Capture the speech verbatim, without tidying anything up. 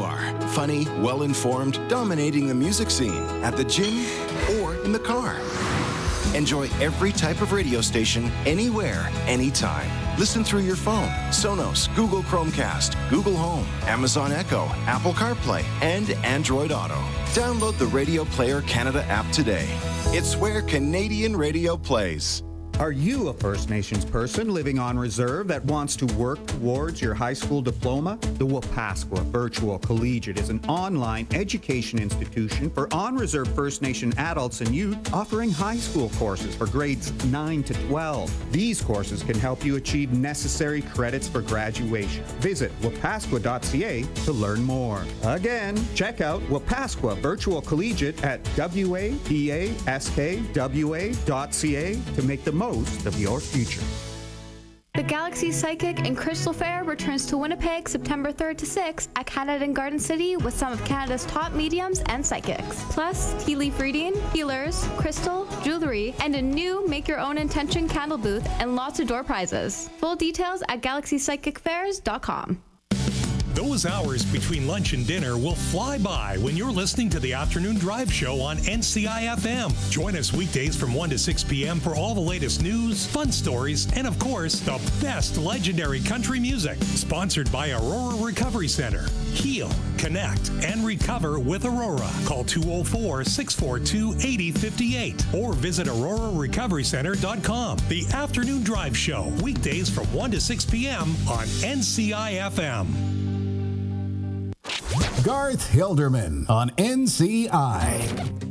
are. Funny, well-informed, dominating the music scene at the gym or in the car. Enjoy every type of radio station, anywhere, anytime. Listen through your phone, Sonos, Google Chromecast, Google Home, Amazon Echo, Apple CarPlay, and Android Auto. Download the Radio Player Canada app today. It's where Canadian radio plays. Are you a First Nations person living on reserve that wants to work towards your high school diploma? The Wapasqua Virtual Collegiate is an online education institution for on-reserve First Nation adults and youth offering high school courses for grades nine to twelve. These courses can help you achieve necessary credits for graduation. Visit wapasqua dot c a to learn more. Again, check out Wapasqua Virtual Collegiate at wapaskwa dot c a to make the most of your future. The Galaxy Psychic and Crystal Fair returns to Winnipeg September third to sixth at Canada and Garden City with some of Canada's top mediums and psychics. Plus, tea leaf reading, healers, crystal, jewelry, and a new make-your-own intention candle booth and lots of door prizes. Full details at galaxy psychic fairs dot com. Those hours between lunch and dinner will fly by when you're listening to the Afternoon Drive Show on N C I F M. Join us weekdays from one to six p.m. for all the latest news, fun stories, and of course, the best legendary country music. Sponsored by Aurora Recovery Center. Heal, connect, and recover with Aurora. Call two oh four, six four two, eight oh five eight or visit aurora recovery center dot com. The Afternoon Drive Show, weekdays from one to six p.m. on N C I F M. Garth Hilderman on N C I.